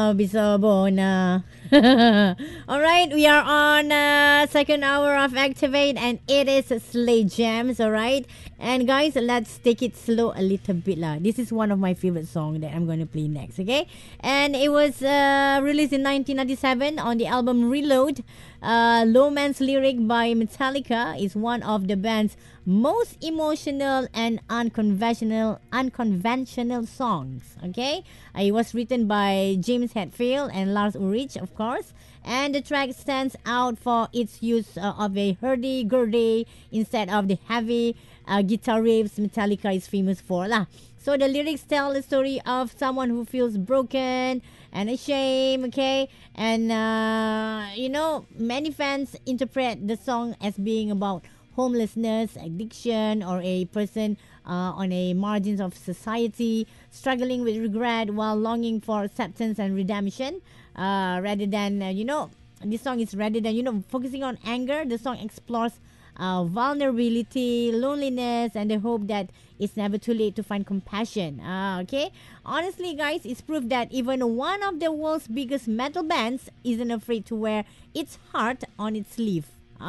Bisabona. All right, we are on second hour of Activate, and it is Slay Jams. All right, and guys, let's take it slow a little bit lah. This is one of my favorite songs that I'm going to play next. Okay, and it was released in 1997 on the album Reload. Low Man's Lyric by Metallica is one of the band's most emotional and unconventional songs. Okay, it was written by James Hetfield and Lars Ulrich, of course, and the track stands out for its use of a hurdy-gurdy instead of the heavy guitar riffs Metallica is famous for lah. So the lyrics tell the story of someone who feels broken and ashamed, okay? And, many fans interpret the song as being about homelessness, addiction, or a person on a margins of society struggling with regret while longing for acceptance and redemption. Rather than, this song is rather than, focusing on anger, the song explores vulnerability, loneliness, and the hope that it's never too late to find compassion. Okay, honestly, guys, it's proof that even one of the world's biggest metal bands isn't afraid to wear its heart on its sleeve.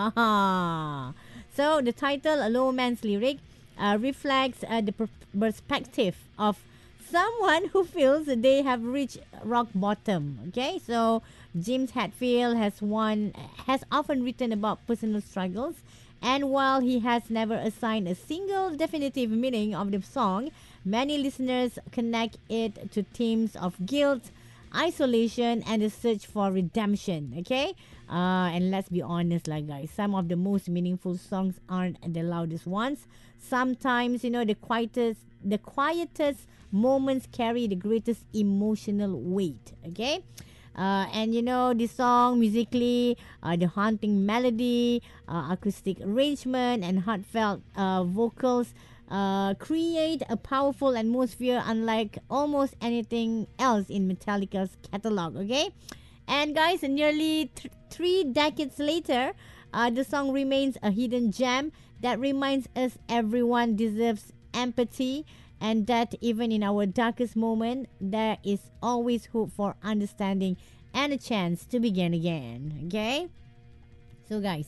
So the title, A Low Man's Lyric, reflects the perspective of someone who feels that they have reached rock bottom. Okay, so James Hetfield has often written about personal struggles, and while he has never assigned a single definitive meaning of the song, many listeners connect it to themes of guilt, isolation, and the search for redemption. Okay, and let's be honest, like guys, some of the most meaningful songs aren't the loudest ones. Sometimes, the quietest moments carry the greatest emotional weight. Okay. And this song musically, the haunting melody, acoustic arrangement, and heartfelt vocals create a powerful atmosphere unlike almost anything else in Metallica's catalog. Okay, and guys, nearly 3 decades later, the song remains a hidden gem that reminds us everyone deserves empathy, and that even in our darkest moment, there is always hope for understanding and a chance to begin again. Okay? So, guys,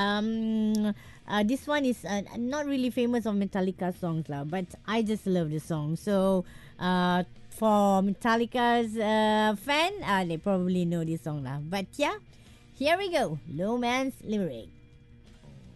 this one is not really famous of Metallica songs, lah, but I just love the song. So, for Metallica's fan, they probably know this song, lah. But yeah, here we go. Low Man's Lyric.